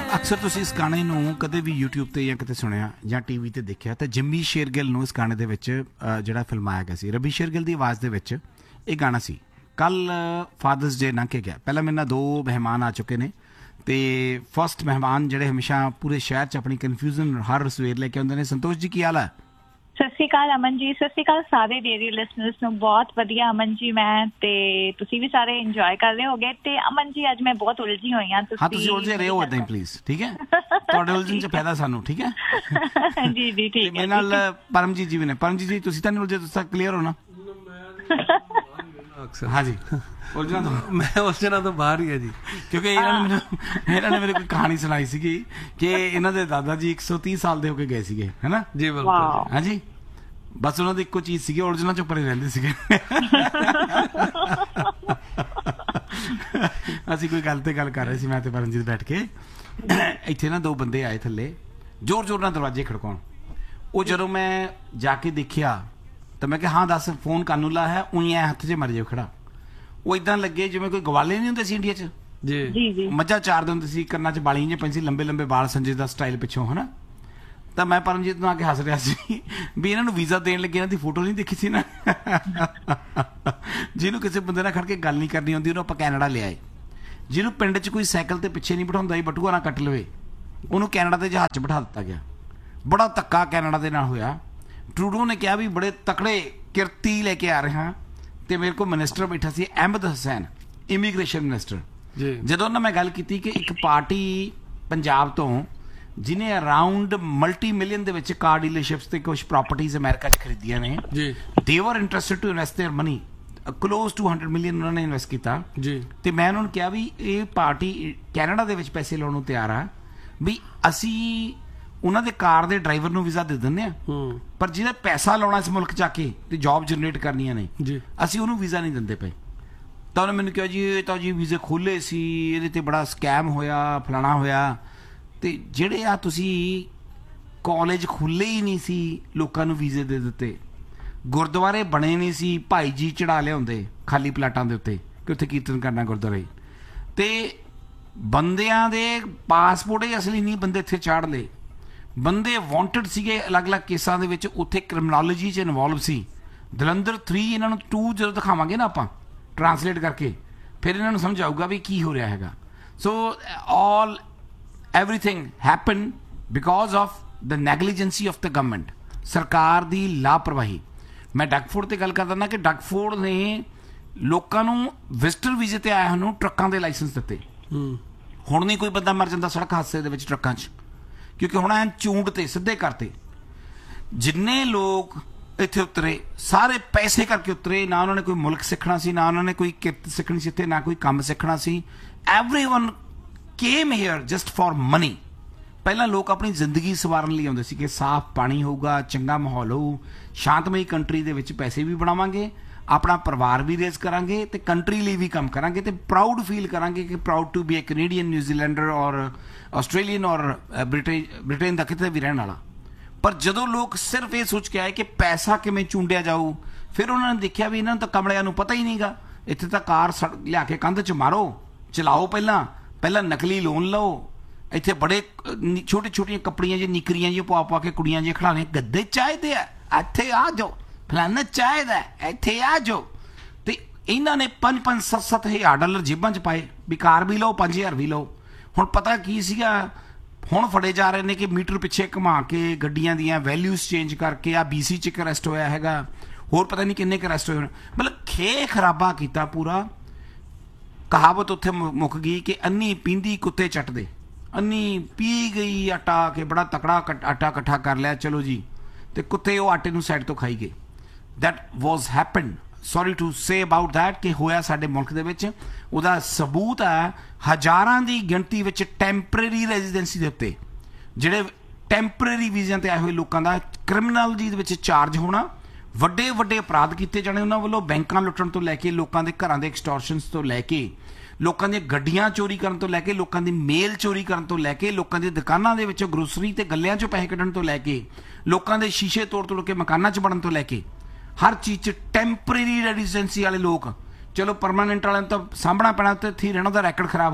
ਅਕਸਰ ਤੁਸੀਂ ਇਸ ਗਾਣੇ ਨੂੰ ਕਦੇ ਵੀ YouTube ਤੇ ਜਾਂ ਕਿਤੇ ਸੁਣਿਆ ਜਾਂ TV ਤੇ ਦੇਖਿਆ ਤਾਂ ਜਿੰਮੀ ਸ਼ੇਰਗਿੱਲ ਨੂੰ ਇਸ ਗਾਣੇ ਦੇ ਵਿੱਚ ਜਿਹੜਾ ਫਿਲਮਾਇਆ ਗਿਆ ਸੀ, ਰਵੀ ਸ਼ੇਰਗਿੱਲ ਦੀ ਆਵਾਜ਼ ਦੇ ਵਿੱਚ ਇਹ ਗਾਣਾ ਸੀ। ਕੱਲ ਫਾਦਰਸ ਡੇ ਲੰਘ ਕੇ ਗਿਆ। ਪਹਿਲਾਂ ਮੇਰੇ ਨਾਲ 2 ਮਹਿਮਾਨ ਆ ਚੁੱਕੇ ਨੇ ਤੇ ਫਸਟ ਮਹਿਮਾਨ ਜਿਹੜੇ ਹਮੇਸ਼ਾ ਪੂਰੇ ਸ਼ਹਿਰ 'ਚ ਆਪਣੀ ਕਨਫਿਊਜ਼ਨ ਹਰ ਸਵੇਰ ਲੈ ਕੇ ਆਉਂਦੇ ਨੇ। ਸੰਤੋਸ਼ ਜੀ, ਕੀ ਹਾਲ ਹੈ? ਸਤਿ ਸ਼੍ਰੀ ਅਕਾਲ ਅਮਨ ਜੀ। ਸਤਿ ਸ਼੍ਰੀ ਅਕਾਲ ਸਾਰੇ ਡੇਰੀ ਲਿਸਨਰਸ ਨੂੰ। ਬਹੁਤ ਵਧੀਆ ਅਮਨ ਜੀ, ਮੈਂ ਤੇ ਤੁਸੀਂ ਵੀ ਸਾਰੇ ਇੰਜੋਏ ਕਰ ਰਹੇ ਹੋਗੇ। ਤੇ ਅਮਨ ਜੀ ਅੱਜ ਮੈਂ ਬਹੁਤ ਉਲਝੀ ਹੋਈ ਹਾਂ। ਤੁਸੀਂ ਉਲਝੇ ਰਹੇ ਹੋ ਏਦਾਂ ਹੀ ਪਲੀਜ਼, ਠੀਕ ਹੈ? ਤੁਹਾਡੇ ਉਲਝਣ 'ਚ ਫਾਇਦਾ ਸਾਨੂੰ, ਠੀਕ ਹੈ? ਜੀ ਜੀ ਠੀਕ ਹੈ। ਮੇਰੇ ਨਾਲ ਪਰਮਜੀਤ ਜੀ ਵੀ ਨੇ। ਪਰਮਜੀਤ ਜੀ, ਤੁਸੀਂ ਤਾਂ ਨਹੀਂ ਉਲਝੇ? ਤੁਸੀਂ ਤਾਂ ਕਲੀਅਰ ਹੋ ਨਾ? ਹਾਂਜੀ, ਮੈਂ ਉਲਝਣਾ ਤੋਂ ਬਾਹਰ ਹੀ ਹੈ ਜੀ, ਕਿਉਂਕਿ ਇਹਨਾਂ ਨੇ ਮੈਨੂੰ ਕੋਈ ਕਹਾਣੀ ਸੁਣਾਈ ਸੀਗੀ ਕਿ ਇਹਨਾਂ ਦੇ ਦਾਦਾ ਜੀ 130 ਸਾਲ ਦੇ ਹੋ ਕੇ ਗਏ ਸੀਗੇ, ਹੈ ਨਾ ਜੀ? ਬਿਲਕੁਲ। ਹਾਂਜੀ, ਬਸ ਉਹਨਾਂ ਦੀ ਇੱਕੋ ਚੀਜ਼ ਸੀਗੀ, ਉਲਝਣਾ ਚੋਂ ਪਰੇ ਰਹਿੰਦੇ ਸੀਗੇ। ਅਸੀਂ ਕੋਈ ਗੱਲ ਤੇ ਗੱਲ ਕਰ ਰਹੇ ਸੀ, ਮੈਂ ਤੇ ਪਰਮਜੀਤ ਬੈਠ ਕੇ। ਇੱਥੇ ਨਾ 2 ਬੰਦੇ ਆਏ ਥੱਲੇ ਜ਼ੋਰ ਜ਼ੋਰ ਨਾਲ ਦਰਵਾਜ਼ੇ ਖੜਕਾਉਣ। ਉਹ ਜਦੋਂ ਮੈਂ ਜਾ ਕੇ ਦੇਖਿਆ ਤਾਂ ਮੈਂ ਕਿਹਾ ਹਾਂ ਦੱਸ, ਫੋਨ ਕਾਨੂੰ ਲਾ ਹੈ? ਉਹੀ ਐ ਹੱਥ 'ਚ ਮਰ ਜਾਓ ਖੜਾ। ਉਹ ਇਦਾਂ ਲੱਗੇ ਜਿਵੇਂ ਕੋਈ ਗਵਾਲੇ ਨਹੀਂ ਹੁੰਦੇ ਸੀ ਇੰਡੀਆ 'ਚ, ਜੀ, ਮੱਝਾਂ ਚਾਰਦੇ ਹੁੰਦੇ ਸੀ, ਕੰਨਾਂ 'ਚ ਬਾਲੀਆਂ ਜਿਹੀ ਪੈਂਦੀ ਸੀ, ਲੰਬੇ ਲੰਬੇ ਬਾਲ, ਸੰਜੇ ਦਾ ਸਟਾਈਲ ਪਿੱਛੋਂ, ਹੈ ਨਾ। ਤਾਂ ਮੈਂ ਪਰਮਜੀਤ ਨੂੰ ਆ ਕੇ ਹੱਸ ਰਿਹਾ ਸੀ ਵੀ ਇਹਨਾਂ ਨੂੰ ਵੀਜ਼ਾ ਦੇਣ ਲੱਗੇ ਇਹਨਾਂ ਦੀ ਫੋਟੋ ਨਹੀਂ ਦੇਖੀ ਸੀ ਨਾ। ਜਿਹਨੂੰ ਕਿਸੇ ਬੰਦੇ ਨਾਲ ਖੜ ਕੇ ਗੱਲ ਨਹੀਂ ਕਰਨੀ ਆਉਂਦੀ ਉਹਨੂੰ ਆਪਾਂ ਕੈਨੇਡਾ ਲਿਆਏ। ਜਿਹਨੂੰ ਪਿੰਡ 'ਚ ਕੋਈ ਸਾਈਕਲ ਤੇ ਪਿੱਛੇ ਨਹੀਂ ਬਿਠਾਉਂਦਾ ਸੀ, ਬਟੂਆ ਨਾ ਕੱਟ ਲਵੇ, ਉਹਨੂੰ ਕੈਨੇਡਾ ਦੇ ਜਹਾਜ਼ 'ਚ ਬਿਠਾ ਦਿੱਤਾ ਗਿਆ। ਬੜਾ ਧੱਕਾ ਕੈਨੇਡਾ ਦੇ ਨਾਲ ਹੋਇਆ। ਟਰੂਡੋ ਨੇ ਕਿਹਾ ਵੀ ਬੜੇ ਤਕੜੇ ਕਿਰਤੀ ਲੈ ਕੇ ਆ ਰਹੇ ਹਾਂ। ਤੇ ਮੇਰੇ ਕੋਲ ਮਿਨਿਸਟਰ ਬੈਠਾ ਸੀ ਅਹਿਮਦ ਹੁਸੈਨ, ਇਮੀਗ੍ਰੇਸ਼ਨ ਮਿਨਿਸਟਰ। ਜਦੋਂ ਉਹਨਾਂ ਮੈਂ ਗੱਲ ਕੀਤੀ ਕਿ ਇੱਕ ਪਾਰਟੀ ਪੰਜਾਬ ਤੋਂ ਜਿਹਨੇ ਅਰਾਊਂਡ ਮਲਟੀ ਮਿਲੀਅਨ ਦੇ ਵਿੱਚ ਕਾਰ ਡੀਲਰਸ਼ਿਪਸ ਤੇ ਕੁਝ ਪ੍ਰਾਪਰਟੀਜ਼ ਅਮਰੀਕਾ 'ਚ ਖਰੀਦੀਆਂ ਨੇ, ਦੇ ਵਰ interested to invest there money, close to 100 million ਉਹਨਾਂ ਨੇ ਇਨਵੈਸਟ ਕੀਤਾ ਜੀ। ਤੇ ਮੈਂ ਉਹਨਾਂ ਨੂੰ ਕਿਹਾ ਵੀ ਇਹ ਪਾਰਟੀ ਕੈਨੇਡਾ ਦੇ ਵਿੱਚ ਪੈਸੇ ਲਾਉਣ ਨੂੰ ਤਿਆਰ ਆ, ਵੀ ਅਸੀਂ ਉਹਨਾਂ ਦੇ ਕਾਰ ਦੇ ਡਰਾਈਵਰ ਨੂੰ ਵੀਜ਼ਾ ਦੇ ਦਿੰਦੇ ਆ, ਪਰ ਜਿਹਨੇ ਪੈਸਾ ਲਾਉਣਾ ਇਸ ਮੁਲਕ 'ਚ ਆ ਕੇ ਤੇ ਜੌਬ ਜਨਰੇਟ ਕਰਨੀਆਂ ਨੇ, ਅਸੀਂ ਉਹਨੂੰ ਵੀਜ਼ਾ ਨਹੀਂ ਦਿੰਦੇ ਪਏ। ਤਾਂ ਉਹਨੇ ਮੈਨੂੰ ਕਿਹਾ ਜੀ ਇਹ ਤਾਂ ਜੀ ਵੀਜ਼ੇ ਖੋਲ੍ਹੇ ਸੀ, ਇਹਦੇ ਤੇ ਬੜਾ ਸਕੈਮ ਹੋਇਆ, ਫਲਾਣਾ ਹੋਇਆ। ਤੇ ਜਿਹੜੇ ਆ ਤੁਸੀਂ ਕਾਲਜ ਖੁੱਲ੍ਹੇ ਹੀ ਨਹੀਂ ਸੀ, ਲੋਕਾਂ ਨੂੰ ਵੀਜ਼ੇ ਦੇ ਦਿੱਤੇ। ਗੁਰਦੁਆਰੇ ਬਣੇ ਨਹੀਂ ਸੀ, ਭਾਈ ਜੀ ਚੜਾ ਲਿਆਉਂਦੇ ਖਾਲੀ ਪਲਾਟਾਂ ਦੇ ਉੱਤੇ ਕਿ ਉੱਥੇ ਕੀਰਤਨ ਕਰਨਾ ਗੁਰਦੁਆਰੇ। ਤੇ ਬੰਦਿਆਂ ਦੇ ਪਾਸਪੋਰਟ ਹੀ ਅਸਲੀ ਨਹੀਂ ਬੰਦੇ ਇੱਥੇ ਚਾੜ ਲਏ। ਬੰਦੇ ਵਾਂਟਡ ਸੀਗੇ ਅਲੱਗ-ਅਲੱਗ ਕੇਸਾਂ ਦੇ ਵਿੱਚ, ਉੱਥੇ ਕ੍ਰਿਮਨੋਲੋਜੀ 'ਚ ਇਨਵੋਲਵ ਸੀ। ਦਲੰਦਰ 3 ਇਹਨਾਂ ਨੂੰ 2 ਜਦੋਂ ਦਿਖਾਵਾਂਗੇ ਨਾ ਆਪਾਂ ਟਰਾਂਸਲੇਟ ਕਰਕੇ, ਫਿਰ ਇਹਨਾਂ ਨੂੰ ਸਮਝ ਆਊਗਾ ਵੀ ਕੀ ਹੋ ਰਿਹਾ ਹੈਗਾ। ਸੋ everything happened because of the negligence of the government, ਸਰਕਾਰ ਦੀ ਲਾਪਰਵਾਹੀ। ਮੈਂ ਡਗਫੋਰਡ ਤੇ ਗੱਲ ਕਰਦਾ ਨਾ ਕਿ ਡਗਫੋਰਡ ਨੇ ਲੋਕਾਂ ਨੂੰ ਵਿਜ਼ਟਰ ਵੀਜ਼ੇ ਤੇ ਆਇਆ ਨੂੰ ਟਰੱਕਾਂ ਦੇ ਲਾਇਸੈਂਸ ਦਿੱਤੇ। ਹੁਣ ਨਹੀਂ ਕੋਈ ਬੰਦਾ ਮਰ ਜਾਂਦਾ ਸੜਕ ਹਾਦਸੇ ਦੇ ਵਿੱਚ ਟਰੱਕਾਂ 'ਚ, ਕਿਉਂਕਿ ਹੁਣ ਐਂ ਚੂੰਡ ਤੇ ਸਿੱਧੇ ਕਰਤੇ। ਜਿੰਨੇ ਲੋਕ ਇੱਥੇ ਉਤਰੇ ਸਾਰੇ ਪੈਸੇ ਕਰਕੇ ਉਤਰੇ, ਨਾ ਉਹਨਾਂ ਨੇ ਕੋਈ ਮੁਲਕ ਸਿੱਖਣਾ ਸੀ, ਨਾ ਉਹਨਾਂ ਨੇ ਕੋਈ ਕਿਰਤ ਸਿੱਖਣੀ ਸੀ ਇੱਥੇ, ਨਾ ਕੋਈ ਕੰਮ ਸਿੱਖਣਾ ਸੀ। Everyone came hair just for money. ਪਹਿਲਾਂ ਲੋਕ ਆਪਣੀ ਜ਼ਿੰਦਗੀ ਸਵਾਰਨ ਲਈ ਆਉਂਦੇ ਸੀ ਕਿ ਸਾਫ਼ ਪਾਣੀ ਹੋਊਗਾ, ਚੰਗਾ ਮਾਹੌਲ ਹੋਊ, ਸ਼ਾਂਤਮਈ ਕੰਟਰੀ ਦੇ ਵਿੱਚ ਪੈਸੇ ਵੀ ਬਣਾਵਾਂਗੇ, ਆਪਣਾ ਪਰਿਵਾਰ ਵੀ ਰੇਜ਼ ਕਰਾਂਗੇ ਤੇ ਕੰਟਰੀ ਲਈ ਵੀ ਕੰਮ ਕਰਾਂਗੇ ਤੇ ਪ੍ਰਾਊਡ ਫੀਲ ਕਰਾਂਗੇ ਕਿ proud to be a Canadian, ਨਿਊਜ਼ੀਲੈਂਡਰ ਔਰ ਆਸਟ੍ਰੇਲੀਅਨ ਔਰ ਬ੍ਰਿਟੇਨ ਦਾ ਕਿਤੇ ਵੀ ਰਹਿਣ ਵਾਲਾ। ਪਰ ਜਦੋਂ ਲੋਕ ਸਿਰਫ ਇਹ ਸੋਚ ਕੇ ਆਏ ਕਿ ਪੈਸਾ ਕਿਵੇਂ ਚੂੰਡਿਆ ਜਾਊ, ਫਿਰ ਉਹਨਾਂ ਨੇ ਦੇਖਿਆ ਵੀ ਇਹਨਾਂ ਨੂੰ ਤਾਂ ਕਮਲਿਆਂ ਨੂੰ ਪਤਾ ਹੀ ਨਹੀਂਗਾ। ਇੱਥੇ ਤਾਂ ਕਾਰ ਲਿਆ ਕੇ ਕੰਧ 'ਚ ਮਾਰੋ, ਚਲਾਓ, ਪਹਿਲਾਂ ਨਕਲੀ ਲੋਨ ਲਓ। ਇੱਥੇ ਬੜੇ ਛੋਟੇ ਛੋਟੀਆਂ ਕੱਪੜੀਆਂ ਜੀ, ਨਿਕਰੀਆਂ ਜੀ ਪਾ ਕੇ ਕੁੜੀਆਂ ਜੀ ਖੜਾਣੇ, ਗੱਦੇ ਚਾਹੀਦੇ ਆ, ਇੱਥੇ ਆ ਜਾਓ, ਫਲਾਨਾ ਚਾਹੀਦਾ, ਇੱਥੇ ਆ ਜਾਓ। ਤੇ ਇਹਨਾਂ ਨੇ 5-5, 7-7 ਹਜ਼ਾਰ ਡਾਲਰ ਜੇਬਾਂ 'ਚ ਪਾਏ ਵੀ ਕਾਰ ਵੀ ਲਓ, 5000 ਵੀ ਲਓ। ਹੁਣ ਪਤਾ ਕੀ ਸੀਗਾ, ਹੁਣ ਫੜੇ ਜਾ ਰਹੇ ਨੇ ਕਿ ਮੀਟਰ ਪਿੱਛੇ ਘੁਮਾ ਕੇ ਗੱਡੀਆਂ ਦੀਆਂ ਵੈਲਿਊਜ਼ ਚੇਂਜ ਕਰਕੇ। ਆ BC 'ਚ ਇੱਕ ਅਰੈਸਟ ਹੋਇਆ ਹੈਗਾ, ਹੋਰ ਪਤਾ ਨਹੀਂ ਕਿੰਨੇ ਕੁ ਅਰੈਸਟ ਹੋਏ ਹੋਣ। ਮਤਲਬ ਖੇ ਖਰਾਬਾ ਕੀਤਾ ਪੂਰਾ। ਕਹਾਵਤ ਉੱਥੇ ਮੁੱਕ ਗਈ ਕਿ ਅੰਨੀ ਪੀਂਦੀ ਕੁੱਤੇ ਚੱਟਦੇ। ਅੰਨੀ ਪੀ ਗਈ ਆਟਾ ਕੇ ਬੜਾ ਤਕੜਾ ਆਟਾ ਇਕੱਠਾ ਕਰ ਲਿਆ, ਚਲੋ ਜੀ, ਤੇ ਕੁੱਤੇ ਉਹ ਆਟੇ ਨੂੰ ਸਾਈਡ ਤੋਂ ਖਾਈ ਗਏ। That was happen, sorry to say about that, ਕਿ ਹੋਇਆ ਸਾਡੇ ਮੁਲਕ ਦੇ ਵਿੱਚ। ਉਹਦਾ ਸਬੂਤ ਹੈ ਹਜ਼ਾਰਾਂ ਦੀ ਗਿਣਤੀ ਵਿੱਚ ਟੈਂਪਰੇਰੀ ਰੈਜ਼ੀਡੈਂਸੀ ਦੇ ਉੱਤੇ, ਜਿਹੜੇ ਟੈਂਪਰੇਰੀ ਵੀਜ਼ਿਆਂ ਤੇ ਆਏ ਹੋਏ ਲੋਕਾਂ ਦਾ ਕ੍ਰਿਮੀਨਲੋਜੀ ਦੇ ਵਿੱਚ ਚਾਰਜ ਹੋਣਾ, ਵੱਡੇ ਵੱਡੇ ਅਪਰਾਧ ਕੀਤੇ ਜਾਣੇ ਉਹਨਾਂ ਵੱਲੋਂ, ਬੈਂਕਾਂ ਲੁੱਟਣ ਤੋਂ ਲੈ ਕੇ, ਲੋਕਾਂ ਦੇ ਘਰਾਂ ਦੇ ਐਕਸਟੋਰਸ਼ਨਸ ਤੋਂ ਲੈ ਕੇ, ਲੋਕਾਂ ਦੀਆਂ ਗੱਡੀਆਂ ਚੋਰੀ ਕਰਨ ਤੋਂ ਲੈ ਕੇ, ਲੋਕਾਂ ਦੀ ਮੇਲ ਚੋਰੀ ਕਰਨ ਤੋਂ ਲੈ ਕੇ, ਲੋਕਾਂ ਦੀ ਦੁਕਾਨਾਂ ਦੇ ਵਿੱਚੋਂ ਗਰੋਸਰੀ ਤੇ ਗੱਲਿਆਂ 'ਚੋਂ ਪੈਸੇ ਕੱਢਣ ਤੋਂ ਲੈ ਕੇ, ਲੋਕਾਂ ਦੇ ਸ਼ੀਸ਼ੇ ਤੋੜ ਕੇ ਮਕਾਨਾਂ 'ਚ ਵੜਨ ਤੋਂ ਲੈ ਕੇ, ਹਰ ਚੀਜ਼ 'ਚ ਟੈਂਪਰੇਰੀ ਰੈਜ਼ੀਡੈਂਸੀ ਵਾਲੇ ਲੋਕ। ਚਲੋ ਪਰਮਾਨੈਂਟ ਵਾਲਿਆਂ ਨੂੰ ਤਾਂ ਸਾਂਭਣਾ ਪੈਣਾ ਤੇ ਇੱਥੇ ਰਹਿਣਾ, ਦਾ ਰੈਕਡ ਖਰਾਬ ਹੋ।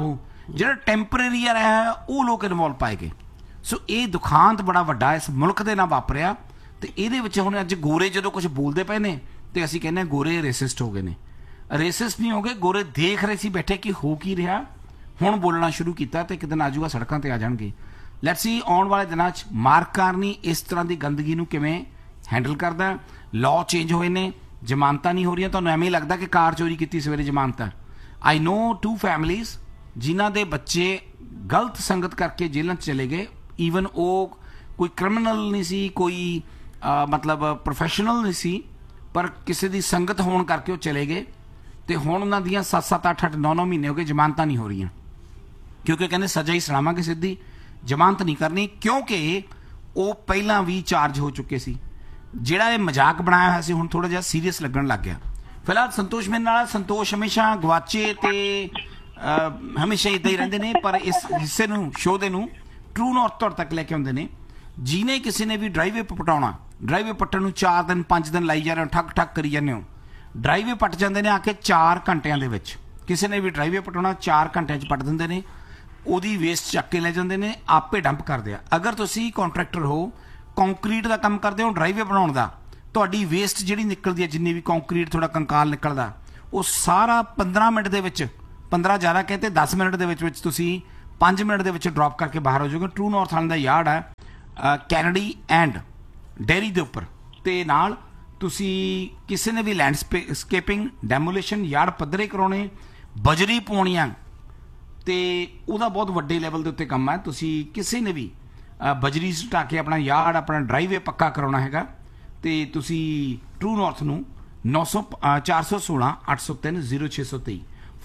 ਜਿਹੜਾ ਟੈਂਪਰੇਰੀ ਆ ਰਿਹਾ ਉਹ ਲੋਕ ਇਨਵੋਲਵ ਪਾਏ ਗਏ। ਸੋ ਇਹ ਦੁਖਾਂਤ ਬੜਾ ਵੱਡਾ ਇਸ ਮੁਲਕ ਦੇ ਨਾਲ ਵਾਪਰਿਆ ਤੇ ਇਹਦੇ ਵਿੱਚ ਹੁਣ ਅੱਜ ਗੋਰੇ ਜਦੋਂ ਕੁਝ ਬੋਲਦੇ ਪਏ ਨੇ ਤੇ ਅਸੀਂ ਕਹਿੰਦੇ ਗੋਰੇ ਰੇਸਿਸਟ ਹੋ ਗਏ ਨੇ। ਰੇਸਿਸਟ ਨਹੀਂ ਹੋ ਗਏ, ਗੋਰੇ ਦੇਖ ਰਹੇ ਸੀ ਬੈਠੇ ਕਿ ਹੋ ਕੀ ਰਿਹਾ, ਹੁਣ ਬੋਲਣਾ ਸ਼ੁਰੂ ਕੀਤਾ ਤੇ ਇੱਕ ਦਿਨ ਆਜੂਗਾ ਸੜਕਾਂ ਤੇ ਆ ਜਾਣਗੇ। ਲੈਟਸ ਸੀ ਆਉਣ ਵਾਲੇ ਦਿਨਾਂ 'ਚ ਮਾਰਕ ਕਾਰਨੀ ਇਸ ਤਰ੍ਹਾਂ ਦੀ ਗੰਦਗੀ ਨੂੰ ਕਿਵੇਂ ਹੈਂਡਲ ਕਰਦਾ। ਲਾਅ ਚੇਂਜ ਹੋਏ ਨੇ, ਜ਼ਮਾਨਤਾਂ ਨਹੀਂ ਹੋ ਰਹੀਆਂ। ਤੁਹਾਨੂੰ ਐਵੇਂ ਹੀ ਲੱਗਦਾ ਕਿ ਕਾਰ ਚੋਰੀ ਕੀਤੀ ਸਵੇਰੇ ਜ਼ਮਾਨਤ ਹੈ। ਆਈ ਨੋ 2 ਫੈਮਲੀਜ਼ ਜਿਨ੍ਹਾਂ ਦੇ ਬੱਚੇ ਗਲਤ ਸੰਗਤ ਕਰਕੇ ਜੇਲ੍ਹਾਂ 'ਚ ਚਲੇ ਗਏ। ਈਵਨ ਉਹ ਕੋਈ ਕ੍ਰਿਮੀਨਲ ਨਹੀਂ ਸੀ, ਕੋਈ ਮਤਲਬ ਪ੍ਰੋਫੈਸ਼ਨਲ ਨਹੀਂ ਸੀ, ਪਰ ਕਿਸੇ ਦੀ ਸੰਗਤ ਹੋਣ ਕਰਕੇ ਉਹ ਚਲੇ ਗਏ ਤੇ ਹੁਣ ਉਹਨਾਂ ਦੀਆਂ 7-7 8-8 9-9 ਮਹੀਨੇ ਹੋ ਗਏ, ਜ਼ਮਾਨਤਾਂ ਨਹੀਂ ਹੋ ਰਹੀਆਂ ਕਿਉਂਕਿ ਕਹਿੰਦੇ ਸਜ਼ਾ ਹੀ ਸੁਣਾਵਾਂਗੇ ਸਿੱਧੀ, ਜ਼ਮਾਨਤ ਨਹੀਂ ਕਰਨੀ ਕਿਉਂਕਿ ਉਹ ਪਹਿਲਾਂ ਵੀ ਚਾਰਜ ਹੋ ਚੁੱਕੇ ਸੀ। ਜਿਹੜਾ ਇਹ ਮਜ਼ਾਕ ਬਣਾਇਆ ਹੋਇਆ ਸੀ ਹੁਣ ਥੋੜਾ ਜਿਹਾ ਸੀਰੀਅਸ ਲੱਗਣ ਲੱਗ ਗਿਆ। ਫਿਲਹਾਲ ਸੰਤੋਸ਼ ਮੇਰੇ ਨਾਲ, ਸੰਤੋਸ਼ ਹਮੇਸ਼ਾ ਗਵਾਚੇ ਤੇ ਹਮੇਸ਼ਾ ਇੱਦਾਂ ਹੀ ਰਹਿੰਦੇ ਨੇ, ਪਰ ਇਸ ਹਿੱਸੇ ਨੂੰ ਸ਼ੋਅ ਦੇ ਨੂੰ ਟਰੂ ਨਾਰਥ ਤੁਹਾਡੇ ਤੱਕ ਲੈ ਕੇ ਆਉਂਦੇ ਨੇ। ਜਿਹਨੇ ਕਿਸੇ ਨੇ ਵੀ ਡਰਾਈਵੇ ਪਟਾਉਣਾ, ਡਰਾਈਵੇ ਪੱਟਣ ਨੂੰ 4 ਦਿਨ 5 ਦਿਨ ਲਾਈ ਜਾ ਰਹੇ ਹੋ, ਠੱਕ ਠੱਕ ਕਰੀ ਜਾਂਦੇ ਹੋ। ਡਰਾਈਵੇ ਪੱਟ ਜਾਂਦੇ ਨੇ ਆ ਕੇ 4 ਘੰਟਿਆਂ ਦੇ ਵਿੱਚ। ਕਿਸੇ ਨੇ ਵੀ ਡਰਾਈਵੇ ਪਟਾਉਣਾ 4 ਘੰਟਿਆਂ 'ਚ ਪੱਟ ਦਿੰਦੇ ਨੇ, ਉਹਦੀ ਵੇਸਟ ਚੱਕ ਕੇ ਲੈ ਜਾਂਦੇ ਨੇ, ਆਪੇ ਡੰਪ ਕਰਦੇ ਆ। ਅਗਰ ਤੁਸੀਂ ਕੰਟਰੈਕਟਰ ਹੋ, ਕੰਕਰੀਟ ਦਾ ਕੰਮ ਕਰਦੇ ਹੋ, ਡਰਾਈਵੇ ਬਣਾਉਣ ਦਾ, ਤੁਹਾਡੀ ਵੇਸਟ ਜਿਹੜੀ ਨਿਕਲਦੀ ਹੈ, ਜਿੰਨੀ ਵੀ ਕੰਕਰੀਟ ਥੋੜਾ ਕੰਕਾਲ ਨਿਕਲਦਾ, ਉਹ ਸਾਰਾ 15 ਮਿੰਟ ਦੇ ਵਿੱਚ, 15 ਜ਼ਿਆਦਾ ਕਹਿੰਦੇ 10 ਮਿੰਟ ਦੇ ਵਿੱਚ ਤੁਸੀਂ 5 ਮਿੰਟ ਦੇ ਵਿੱਚ ਡ੍ਰੌਪ ਕਰਕੇ ਬਾਹਰ ਹੋ ਜਾਓਗੇ। ਟਰੂ ਨਾਰਥ ਵਾਲਿਆਂ ਦਾ ਯਾਰਡ ਹੈ ਕੈਨੇਡੀ ਐਂਡ ਡੇਅਰੀ ਦੇ ਉੱਪਰ, ਤੇ ਨਾਲ ਤੁਸੀਂ ਕਿਸੇ ਨੇ ਵੀ ਲੈਂਡਸਕੇਪਿੰਗ, ਡੈਮੋਲੇਸ਼ਨ, ਯਾਰਡ ਪੱਧਰੇ ਕਰਾਉਣੇ, ਬਜਰੀ ਪਾਉਣੀਆਂ, ਤੇ ਉਹਦਾ ਬਹੁਤ ਵੱਡੇ ਲੈਵਲ ਦੇ ਉੱਤੇ ਕੰਮ ਹੈ। ਤੁਸੀਂ ਕਿਸੇ ਨੇ ਵੀ ਬਜਰੀ ਸੁਟਾ ਕੇ ਆਪਣਾ ਯਾਰਡ, ਆਪਣਾ ਡਰਾਈਵੇ ਪੱਕਾ ਕਰਾਉਣਾ ਹੈਗਾ ਤੇ ਤੁਸੀਂ ਟਰੂ ਨਾਰਥ ਨੂੰ 416 803 0623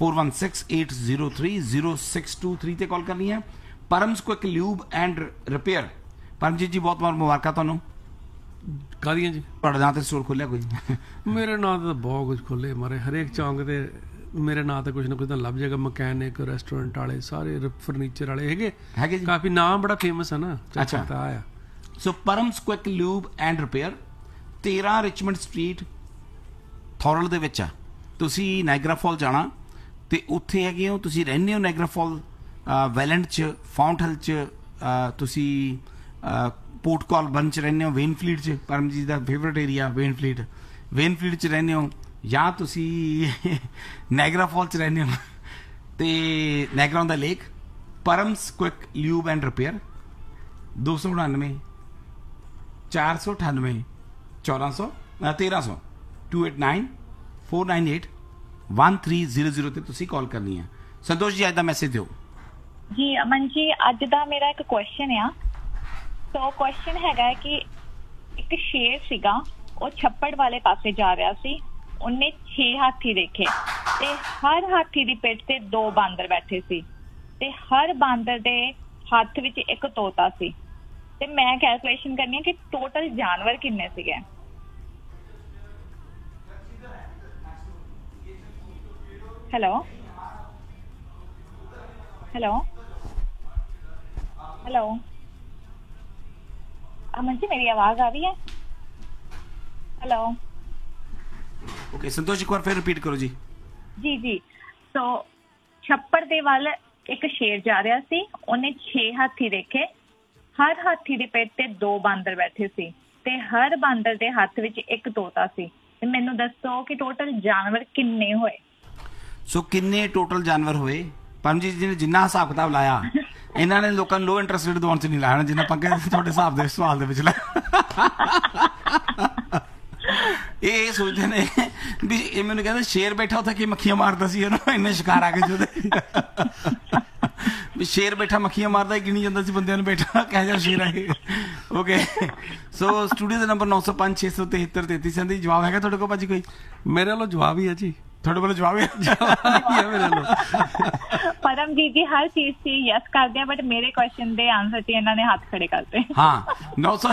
4168030623 ਤੇ ਕਾਲ ਕਰਨੀ ਹੈ। ਪਰਮਸ quick lube and repair. Paramjit ਜੀ ਬਹੁਤ ਬਹੁਤ ਮੁਬਾਰਕਾਂ ਤੁਹਾਨੂੰ। ਕਾਹਦੀਆਂ ਜੀ? ਤੁਹਾਡੇ ਨਾਂ ਤੇ ਸਟੋਰ ਖੋਲਿਆ ਕੋਈ? ਮੇਰੇ ਨਾਂ ਤੇ ਤਾਂ ਬਹੁਤ ਕੁਝ ਖੋਲੇ ਮਾਰੇ, ਹਰੇਕ ਚੌਂਕ ਤੇ ਮੇਰੇ ਨਾਂ ਤੇ ਕੁਝ ਨਾ ਕੁਝ ਤਾਂ ਲੱਭ ਜਾਏਗਾ। ਮਕੈਨਿਕ, ਰੈਸਟੋਰੈਂਟ ਵਾਲੇ, ਸਾਰੇ ਫਰਨੀਚਰ ਵਾਲੇ ਹੈਗੇ ਜੀ, ਕਾਫੀ। ਨਾਮ ਬੜਾ ਫੇਮਸ ਹੈ ਨਾ। ਅੱਛਾ, ਤਾਂ ਆਇਆ ਸੋ ਪਰਮਸ quick lube and repair 13 Richmond street ਥੋਰਲ ਦੇ ਵਿੱਚ ਆ। ਤੁਸੀਂ ਨਾਇਗਰਾ ਫਾਲ ਜਾਣਾ ਤੇ ਉੱਥੇ ਹੈਗੇ ਹੋ, ਤੁਸੀਂ ਰਹਿੰਦੇ ਹੋ ਨਾਇਗਰਾ ਫਾਲ, ਵੈਲੈਂਡ 'ਚ, ਫਾਊਂਟ ਹਿਲ 'ਚ, ਤੁਸੀਂ ਪੋਰਟ ਕਾਲਬਰਨ 'ਚ ਰਹਿੰਦੇ ਹੋ, ਵੇਨਫਲੀਟ 'ਚ, ਪਰਮਜੀਤ ਦਾ ਫੇਵਰਟ ਏਰੀਆ ਵੇਨਫਲੀਟ 'ਚ ਰਹਿੰਦੇ ਹੋ, ਜਾਂ ਤੁਸੀਂ ਨਾਇਗਰਾ ਫਾਲ 'ਚ ਰਹਿੰਦੇ ਹੋ ਤੇ Niagara on the lake. ਪਰਮਸ quick lube and repair 299 498 1400 1300 289 498 1300 ਤੇ ਤੁਸੀਂ ਕਾਲ ਕਰਨੀ ਹੈ। ਸੰਤੋਸ਼ ਜੀ ਅੱਜ ਦਾ ਮੈਸੇਜ ਦਿਓ ਜੀ। ਅਮਨ ਜੀ, ਅੱਜ ਦਾ ਮੇਰਾ ਇੱਕ ਕੁਐਸਚਨ ਆ। ਸੋ ਕੁਐਸਚਨ ਹੈਗਾ ਕਿ ਇੱਕ ਸ਼ੇਰ ਸੀਗਾ, ਉਹ ਛੱਪੜ ਵਾਲੇ ਪਾਸੇ ਜਾ ਰਿਹਾ ਸੀ। ਉਹਨੇ 6 ਹਾਥੀ ਦੇਖੇ ਤੇ ਹਰ ਹਾਥੀ ਦੀ ਪਿੱਠ ਤੇ 2 ਬਾਂਦਰ ਬੈਠੇ ਸੀ ਤੇ ਹਰ ਬਾਂਦਰ ਦੇ ਹੱਥ ਵਿੱਚ ਇੱਕ ਤੋਤਾ ਸੀ। ਤੇ ਮੈਂ ਕੈਲਕੂਲੇਸ਼ਨ ਕਰਨੀ ਹੈ ਕਿ ਟੋਟਲ ਜਾਨਵਰ ਕਿੰਨੇ ਸੀਗੇ। Hello hello hello Aman ji, ਮੇਰੀ ਆਵਾਜ਼ ਆ ਰਹੀ ਹੈ? ਹੈਲੋ। ਓਕੇ ਸੰਤੋਸ਼, ਇੱਕ ਵਾਰ ਫਿਰ ਰਿਪੀਟ ਕਰੋ ਜੀ। ਜੀ। ਸੋ ਛੱਪੜ ਦੇ ਵੱਲ ਇੱਕ ਸ਼ੇਰ ਜਾ ਰਿਹਾ ਸੀ, ਉਹਨੇ 6 ਹਾਥੀ ਦੇਖੇ, ਹਰ ਹਾਥੀ ਦੇ ਪਿੱਠ ਤੇ 2 ਬਾਂਦਰ ਬੈਠੇ ਸੀ ਤੇ ਹਰ ਬਾਂਦਰ ਦੇ ਹੱਥ ਵਿੱਚ ਇੱਕ ਤੋਤਾ ਸੀ। ਤੇ ਮੈਨੂੰ ਦੱਸੋ ਕਿ ਟੋਟਲ ਜਾਨਵਰ ਕਿੰਨੇ ਹੋਏ? ਸੋ ਕਿੰਨੇ ਟੋਟਲ ਜਾਨਵਰ ਹੋਏ? ਪਰਮਜੀਤ ਜੀ ਨੇ ਜਿੰਨਾ ਹਿਸਾਬ ਕਿਤਾਬ ਲਾਇਆ, ਇਹਨਾਂ ਨੇ ਲੋਕਾਂ ਨੂੰ ਲੋ ਇੰਟਰਸਟ ਰੇਟ ਦਵਾਉਣ 'ਚ ਨਹੀਂ ਲਾਇਆ, ਜਿੰਨਾ ਆਪਾਂ ਕਹਿੰਦੇ ਤੁਹਾਡੇ ਹਿਸਾਬ ਦੇ ਸਵਾਲ ਦੇ ਵਿੱਚ ਇਹ ਸੋਚਦੇ ਨੇ ਵੀ ਇਹ ਮੈਨੂੰ ਕਹਿੰਦੇ ਸ਼ੇਰ ਬੈਠਾ ਉੱਥੇ ਕੀ ਮੱਖੀਆਂ ਮਾਰਦਾ ਸੀ, ਇਹਨੂੰ ਇੰਨੇ ਸ਼ਿਕਾਰ ਆ ਗਏ ਜਿਹਦੇ ਵੀ ਸ਼ੇਰ ਬੈਠਾ ਮੱਖੀਆਂ ਮਾਰਦਾ ਹੀ ਗਿਣੀ ਜਾਂਦਾ ਸੀ ਬੰਦਿਆਂ ਨੂੰ, ਬੈਠਾ ਕਹਿ ਜਾ ਸ਼ੇਰ ਆ ਗਏ। ਓਕੇ, ਸੋ ਸਟੂਡੀਓ ਦਾ ਨੰਬਰ 905 673 3337। ਜਵਾਬ ਹੈਗਾ ਤੁਹਾਡੇ ਕੋਲ ਭਾਜੀ ਕੋਈ? ਮੇਰੇ ਵੱਲੋਂ ਜਵਾਬ ਹੀ ਹੈ ਜੀ। ਤੁਹਾਡੇ ਵੱਲੋਂ ਜਵਾਬ ਹੈ ਮੇਰੇ ਵੱਲੋਂ? ਪਰਮਜੀਤ ਜੀ ਹਰ ਚੀਜ਼ 'ਚ ਯੈਸ ਕਰਦੇ ਆ, ਬਟ ਮੇਰੇ ਕੁਐਸਚਨ ਦੇ ਆਨਸਰ 'ਚ ਇਹਨਾਂ ਨੇ ਹੱਥ ਖੜੇ ਕਰਤੇ। ਹਾਂ 900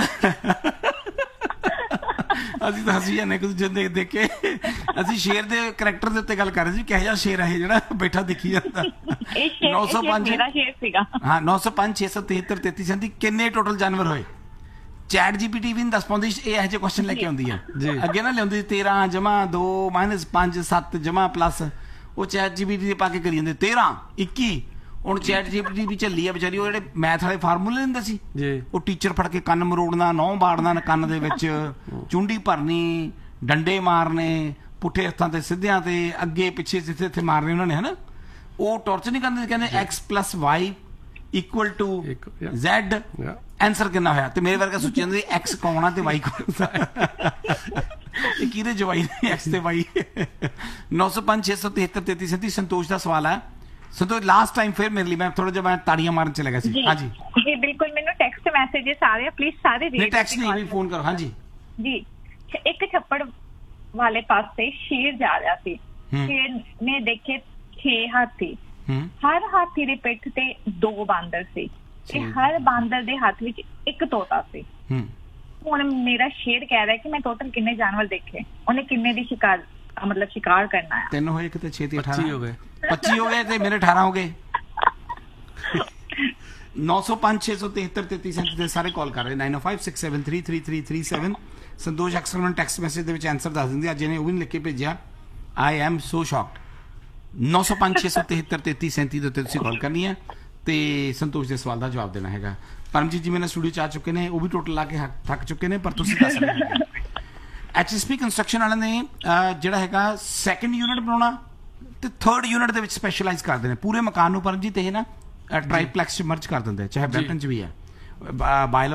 ਅਸੀਂ ਤਾਂ ਹੱਸੀ ਜਾਂਦੇ ਕੁਝ ਦੇਖ ਦੇਖ ਕੇ। ਅਸੀਂ ਸ਼ੇਰ ਦੇ ਕਰੈਕਟਰ ਦੇ ਉੱਤੇ ਗੱਲ ਕਰ ਰਹੇ ਸੀ, ਕਿਹੋ ਜਿਹਾ ਸ਼ੇਰ ਹੈ ਜਿਹੜਾ ਬੈਠਾ ਦੇਖੀ ਜਾਂਦਾ। 905 ਮੇਰਾ ਸ਼ੇਰ ਸੀਗਾ। ਹਾਂ 905 673 3337। ਕਿੰਨੇ ਟੋਟਲ ਜਾਨਵਰ ਹੋਏ? ਚੈਟ ਜੀਪੀਟੀ ਵੀ ਨਹੀਂ ਦੱਸ ਪਾਉਂਦੀ, ਇਹ ਇਹੋ ਜਿਹੇ ਕੁਐਸਚਨ ਲੈ ਕੇ ਆਉਂਦੀ ਆ। ਅੱਗੇ ਨਾ ਲਿਆਉਂਦੀ 13 ਜਮਾ 2 -5 5 7 ਜਮਾ ਪਲੱਸ, ਉਹ ਚੈਟ ਜੀਪੀਟੀ ਦੇ ਪਾ ਕੇ ਕਰੀ ਜਾਂਦੇ 13 21, ਹੁਣ ਚੈਟ ਜੀਪੀਟੀ ਵੀ ਚੱਲੀ ਆ ਵਿਚਾਰੀ, ਉਹ ਜਿਹੜੇ ਮੈਥ ਵਾਲੇ ਫਾਰਮੂਲੇ ਹੁੰਦੇ ਸੀ ਜੀ ਉਹ ਟੀਚਰ ਫੜ ਕੇ ਕੰਨ ਮਰੋੜਨਾ, ਨਹੁੰ ਬਾੜਨਾ ਕੰਨ ਦੇ ਵਿੱਚ, ਚੁੰਡੀ ਭਰਨੀ, ਡੰਡੇ ਮਾਰਨੇ ਪੁੱਠੇ ਹੱਥਾਂ ਤੇ ਸਿੱਧਿਆਂ ਤੇ, ਅੱਗੇ ਪਿੱਛੇ ਜਿੱਥੇ ਇੱਥੇ ਮਾਰਨੇ ਉਹਨਾਂ ਨੇ, ਹਨਾ। ਉਹ ਟੌਰਚਰ ਨਹੀਂ ਕਰਦੇ, ਕਹਿੰਦੇ x+y = ਇੱਕ z, ਆਨਸਰ ਕਿੰਨਾ ਹੋਇਆ? ਤੇ ਮੇਰੇ ਵਰਗਾ ਸੋਚੀ ਜਾਂਦੇ x ਕੌਣ ਆ ਤੇ y ਕੌਣ ਆ, ਇਹ ਕਿਹਦੇ ਜਵਾਈ ਨੇ x ਤੇ y। 905 673 3337 ਸੰਤੋਸ਼ ਦਾ ਸਵਾਲ ਹੈ। ਸੰਤੋਸ਼ ਲਾਸਟ ਟਾਈਮ ਫਿਰ ਮੇਰੇ ਲਈ ਮੈਂ ਥੋੜਾ ਜਿਹਾ ਮੈਂ ਤਾੜੀਆਂ ਮਾਰਨ ਚ ਲੱਗਾ ਸੀ। ਹਾਂਜੀ ਜੀ ਬਿਲਕੁਲ, ਮੈਨੂੰ ਟੈਕਸਟ ਮੈਸੇजेस ਆ ਰਹੇ ਆ, ਪਲੀਜ਼ ਸਾਰੇ ਨਹੀਂ ਟੈਕਸਟ ਨਹੀਂ ਵੀ ਫੋਨ ਕਰੋ। ਹਾਂਜੀ ਜੀ, ਇੱਕ ਛੱਪੜ ਵਾਲੇ ਪਾਸੇ ਸ਼ੇਰ ਜਾ ਰਿਹਾ ਸੀ। ਸ਼ੇਰ ਨੇ ਦੇਖੇ 6 ਹਾਥੀ, ਹਰ ਹਾਥੀ ਦੀ ਪਿੱਠ ਤੇ 2 ਬਾਂਦਰ ਸੀ ਤੇ ਹਰ ਬਾਂਦਰ ਦੇ ਹੱਥ ਵਿੱਚ ਇੱਕ ਤੋਤਾ ਸੀ। ਹੁਣ ਮੇਰਾ ਸ਼ੇਰ ਕਹਿ ਰਿਹਾ ਕਿ ਮੈਂ ਟੋਟਲ ਕਿੰਨੇ ਜਾਨਵਰ ਦੇਖੇ, ਉਹਨੇ ਕਿੰਨੇ ਦੀ ਸ਼ਿਕਾਰ ਮਤਲਬ ਸ਼ਿਕਾਰ ਕਰਨਾ ਹੈ? 3 ਹੋਏ, ਕਿਤੇ 6 ਤੇ 18 ਹੋ ਗਏ, 25 ਹੋ ਗਏ ਤੇ ਮੇਰੇ 18 ਹੋ ਗਏ। 905 673 3337 ਤੇ ਸਾਰੇ ਕਾਲ ਕਰ ਰਹੇ। 9056733337 ਸੰਤੋਸ਼ ਅਕਸਰ ਮੈਨੂੰ ਟੈਕਸਟ ਮੈਸੇਜ ਦੇ ਵਿੱਚ ਆਨਸਰ ਦੱਸ ਦਿੰਦੇ। ਅੱਜ ਇਹਨੇ ਉਹ ਵੀ ਲਿਖ ਕੇ ਭੇਜਿਆ, ਆਈ ਐਮ ਸੋ ਸ਼ੌਕਡ। 905 673 3337 ਦੇ ਉੱਤੇ ਤੁਸੀਂ ਕਾਲ ਕਰਨੀ ਹੈ ਤੇ ਸੰਤੋਸ਼ ਦੇ ਸਵਾਲ ਦਾ ਜਵਾਬ ਦੇਣਾ ਹੈਗਾ। ਪਰਮਜੀਤ ਜੀ ਮੇਰੇ ਸਟੂਡੀਓ ਚ ਆ ਚੁੱਕੇ ਨੇ, ਉਹ ਵੀ ਟੋਟਲ ਲਾ ਕੇ ਥੱਕ ਚੁੱਕੇ ਨੇ, ਪਰ ਤੁਸੀਂ ਦੱਸ ਰਹੇ HSP ਕੰਸਟਰਕਸ਼ਨ ਵਾਲਿਆਂ ਨੇ ਜਿਹੜਾ ਹੈਗਾ 2nd ਯੂਨਿਟ ਬਣਾਉਣਾ ਤੇ 3rd ਯੂਨਿਟ ਦੇ ਵਿੱਚ ਸਪੈਸ਼ਲਾਈਜ਼ ਕਰਦੇ ਨੇ ਪੂਰੇ ਮਕਾਨ ਨੂੰ। ਪਰਮਜੀਤ ਇਹ ਨਾ ਟ੍ਰਾਈਪਲੈਕਸ ਚ ਮਰਜ ਕਰ ਦਿੰਦੇ, ਚਾਹੇ ਬ੍ਰੈਂਟਨ ਚ ਵੀ ਹੈ। ਬਾਇਓ